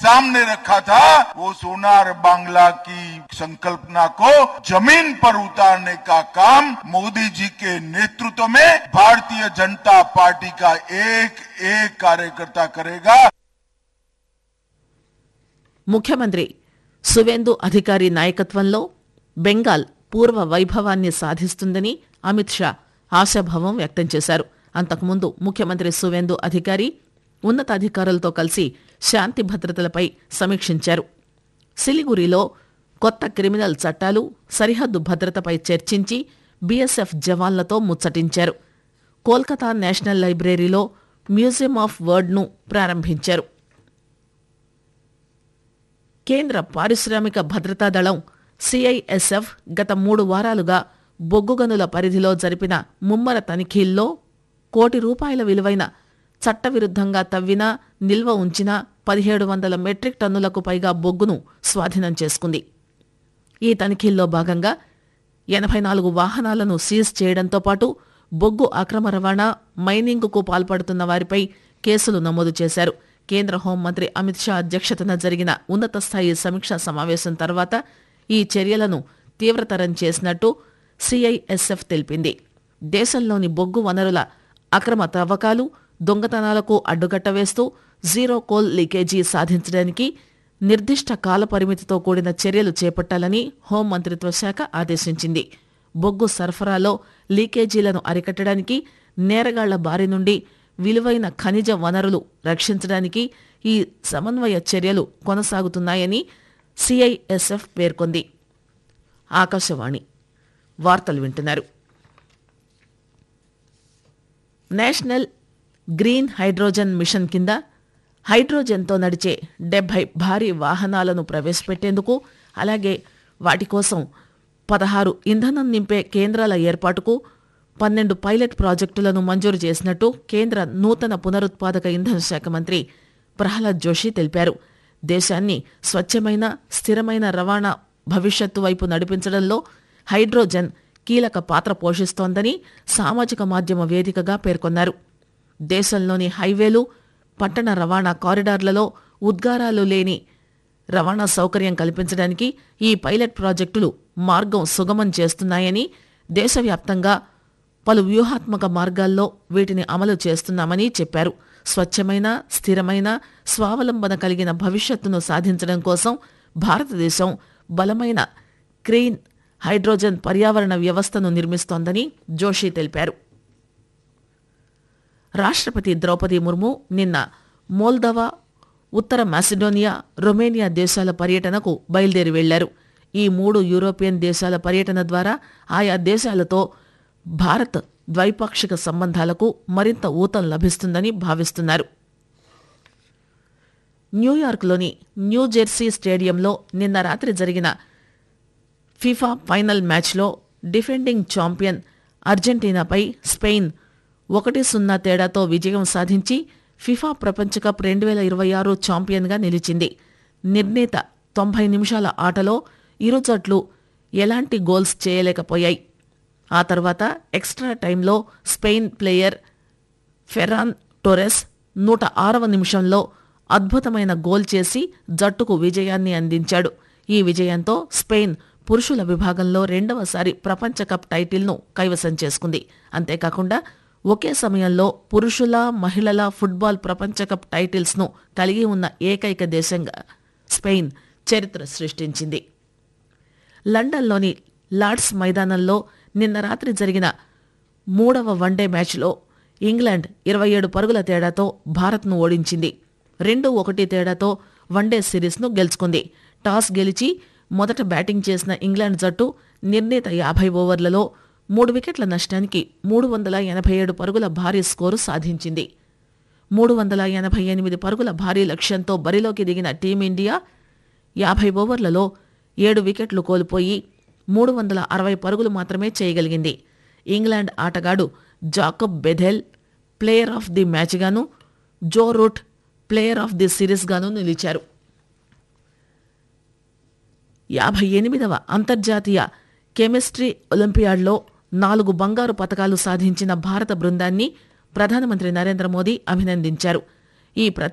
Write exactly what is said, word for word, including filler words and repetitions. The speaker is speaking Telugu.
सामने रखा था वो सोनार बांग्ला की संकल्पना को जमीन पर उतारने का काम मोदी जी के नेतृत्व में भारतीय जनता पार्टी का एक एक कार्यकर्ता करेगा। ముఖ్యమంత్రి సువేందు అధికారి నాయకత్వంలో బెంగాల్ పూర్వ వైభవాన్ని సాధిస్తుందని అమిత్ షా ఆశాభావం వ్యక్తం చేశారు. అంతకుముందు ముఖ్యమంత్రి సువేందు అధికారి ఉన్నతాధికారులతో కలిసి శాంతి భద్రతలపై సమీక్షించారు. సిలిగురిలో కొత్త క్రిమినల్ చట్టాలు, సరిహద్దు భద్రతపై చర్చించి బీఎస్ఎఫ్ జవాన్లతో ముచ్చటించారు. కోల్కతా నేషనల్ లైబ్రరీలో మ్యూజియం ఆఫ్ వర్డ్ను ప్రారంభించారు. కేంద్ర పారిశ్రామిక భద్రతా దళం సిఐఎస్ఎఫ్ గత మూడు వారాలుగా బొగ్గుగనుల పరిధిలో జరిపిన ముమ్మర తనిఖీల్లో కోటి రూపాయల విలువైన చట్టవిరుద్దంగా తవ్వినా నిల్వ ఉంచిన పదిహేడు వందల మెట్రిక్ టన్నులకు పైగా బొగ్గును స్వాధీనం చేసుకుంది. ఈ తనిఖీల్లో భాగంగా ఎనభై నాలుగు వాహనాలను సీజ్ చేయడంతో పాటు బొగ్గు అక్రమ రవాణా, మైనింగ్కు పాల్పడుతున్న వారిపై కేసులు నమోదు చేశారు. కేంద్ర హోంమంత్రి అమిత్ షా అధ్యక్షతన జరిగిన ఉన్నత స్థాయి సమీక్షా సమావేశం తర్వాత ఈ చర్యలను తీవ్రతరం చేసినట్టు సిఐఎస్ఎఫ్ తెలిపింది. దేశంలోని బొగ్గు వనరుల అక్రమ తవ్వకాలు, దొంగతనాలకు అడ్డుకట్ట వేస్తూ జీరో కోల్ లీకేజీ సాధించడానికి నిర్దిష్ట కాలపరిమితితో కూడిన చర్యలు చేపట్టాలని హోంమంత్రిత్వ శాఖ ఆదేశించింది. బొగ్గు సరఫరాలో లీకేజీలను అరికట్టడానికి, నేరగాళ్ల బారి నుండి విలువైన ఖనిజ వనరులు రక్షించడానికి ఈ సమన్వయ చర్యలు కొనసాగుతున్నాయని సిఐఎస్ఎఫ్ పేర్కొంది. ఆకాశవాణి వార్తలు వింటున్నారు. నేషనల్ గ్రీన్ హైడ్రోజన్ మిషన్ కింద హైడ్రోజన్తో నడిచే డెబ్బై భారీ వాహనాలను ప్రవేశపెట్టేందుకు, అలాగే వాటి కోసం పదహారు ఇంధనం నింపే కేంద్రాల ఏర్పాటుకు పన్నెండు పైలట్ ప్రాజెక్టులను మంజూరు చేసినట్టు కేంద్ర నూతన పునరుత్పాదక ఇంధన శాఖ మంత్రి ప్రహ్లాద్ జోషి తెలిపారు. దేశాన్ని స్వచ్ఛమైన, స్థిరమైన రవాణా భవిష్యత్తు వైపు నడిపించడంలో హైడ్రోజన్ కీలక పాత్ర పోషిస్తోందని సామాజిక మాధ్యమ వేదికగా పేర్కొన్నారు. దేశంలోని హైవేలు, పట్టణ రవాణా కారిడార్లలో ఉద్గారాలు లేని రవాణా సౌకర్యం కల్పించడానికి ఈ పైలట్ ప్రాజెక్టులు మార్గం సుగమం చేస్తున్నాయని, దేశవ్యాప్తంగా పలు వ్యూహాత్మక మార్గాల్లో వీటిని అమలు చేస్తున్నామని చెప్పారు. స్వచ్ఛమైన, స్థిరమైన, స్వావలంబన కలిగిన భవిష్యత్తును సాధించడం కోసం భారతదేశం బలమైన క్లీన్ హైడ్రోజన్ పర్యావరణ వ్యవస్థను నిర్మిస్తోందని జోషి తెలిపారు. రాష్ట్రపతి ద్రౌపది ముర్ము నిన్న మోల్దోవా, ఉత్తర మాసిడోనియా, రొమేనియా దేశాల పర్యటనకు బయలుదేరి వెళ్లారు. ఈ మూడు యూరోపియన్ దేశాల పర్యటన ద్వారా ఆయా దేశాలతో భారత్ ద్వైపాక్షిక సంబంధాలకు మరింత ఊతం లభిస్తుందని భావిస్తున్నారు. న్యూయార్క్లోని న్యూజెర్సీ స్టేడియంలో నిన్న రాత్రి జరిగిన ఫిఫా ఫైనల్ మ్యాచ్లో డిఫెండింగ్ ఛాంపియన్ అర్జెంటీనాపై స్పెయిన్ ఒకటి సున్నా తేడాతో విజయం సాధించి ఫిఫా ప్రపంచ కప్ రెండు వేల ఇరవై ఆరు ఛాంపియన్గా నిలిచింది. నిర్ణీత తొంభై నిమిషాల ఆటలో ఇరు జట్లు ఎలాంటి గోల్స్ చేయలేకపోయాయి. ఆ తర్వాత ఎక్స్ట్రా టైంలో స్పెయిన్ ప్లేయర్ ఫెర్రాన్ టోరెస్ నూట ఆరవ నిమిషంలో అద్భుతమైన గోల్ చేసి జట్టుకు విజయాన్ని అందించాడు. ఈ విజయంతో స్పెయిన్ పురుషుల విభాగంలో రెండవసారి ప్రపంచ కప్ టైటిల్ను కైవసం చేసుకుంది. అంతేకాకుండా ఒకే సమయంలో పురుషుల, మహిళల ఫుట్బాల్ ప్రపంచ కప్ టైటిల్స్ను కలిగి ఉన్న ఏకైక దేశంగా స్పెయిన్ చరిత్ర సృష్టించింది. లండన్లోని లార్డ్స్ మైదానంలో నిన్న రాత్రి జరిగిన మూడవ వన్డే మ్యాచ్లో ఇంగ్లాండ్ ఇరవై ఏడు పరుగుల తేడాతో భారత్ను ఓడించింది. రెండు ఒకటి తేడాతో వన్డే సిరీస్ను గెలుచుకుంది. టాస్ గెలిచి మొదట బ్యాటింగ్ చేసిన ఇంగ్లాండ్ జట్టు నిర్ణీత యాభై ఓవర్లలో మూడు వికెట్ల నష్టానికి మూడు వందల ఎనభై ఏడు పరుగుల భారీ స్కోరు సాధించింది. మూడు వందల ఎనభై ఎనిమిది పరుగుల భారీ లక్ష్యంతో బరిలోకి దిగిన టీమిండియా యాభై ఓవర్లలో ఏడు వికెట్లు కోల్పోయి మూడు వందల అరవై పరుగులు మాత్రమే చేయగలిగింది. ఇంగ్లాండ్ ఆటగాడు Jacob Bethell player of the మ్యాచ్గాను, Joe Root player of the సిరీస్గాను నిలిచారు. యాభై ఎనిమిదవ అంతర్జాతీయ కెమిస్ట్రీ ఒలింపియాడ్లో నాలుగు బంగారు పతకాలు సాధించిన భారత బృందాన్ని ప్రధానమంత్రి నరేంద్ర మోదీ అభినందించారు. ఈ